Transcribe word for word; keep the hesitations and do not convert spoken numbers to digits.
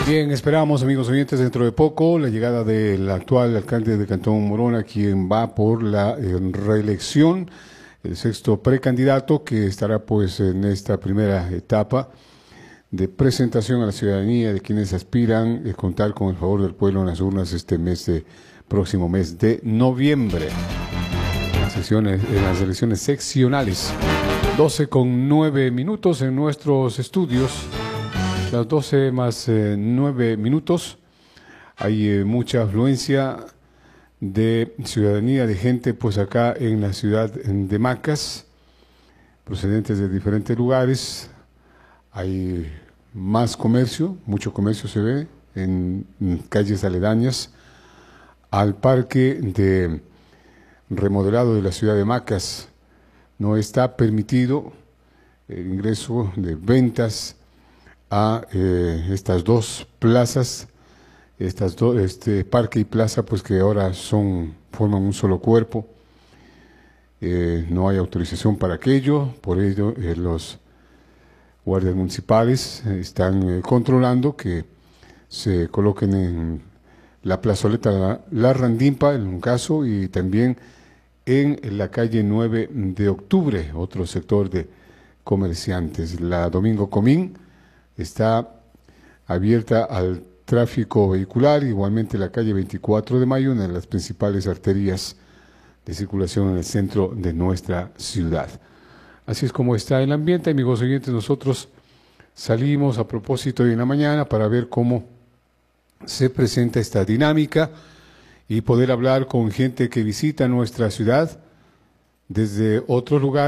Bien, esperamos, amigos oyentes, dentro de poco la llegada del actual alcalde de Cantón Morona, quien va por la eh, reelección, el sexto precandidato que estará pues en esta primera etapa de presentación a la ciudadanía de quienes aspiran a contar con el favor del pueblo en las urnas este mes de próximo mes de noviembre. En las sesiones, en las elecciones seccionales. doce con nueve minutos en nuestros estudios. Las doce más eh, nueve minutos, hay eh, mucha afluencia de ciudadanía, de gente, pues acá en la ciudad de Macas, procedentes de diferentes lugares. Hay más comercio, mucho comercio se ve en, en calles aledañas al parque de remodelado de la ciudad de Macas. No está permitido el ingreso de ventas a eh, estas dos plazas, estas dos, este parque y plaza, pues que ahora son forman un solo cuerpo. Eh, no hay autorización para aquello, por ello eh, los guardias municipales están eh, controlando que se coloquen en la plazoleta La, la Randimpa, en un caso, y también en la calle nueve de octubre, otro sector de comerciantes. La Domingo Comín está abierta al tráfico vehicular, igualmente la calle veinticuatro de mayo, una de las principales arterias de circulación en el centro de nuestra ciudad. Así es como está el ambiente, amigos oyentes. Nosotros salimos a propósito de la mañana para ver cómo se presenta esta dinámica y poder hablar con gente que visita nuestra ciudad desde otros lugares.